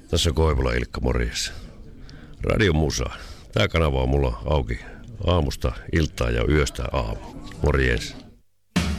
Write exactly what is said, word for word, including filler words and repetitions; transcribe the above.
Tässä Koivula Ilkka, morjes. Radio Musa. Tää kanava on mulla auki aamusta iltaa ja yöstä aamu. Morjens.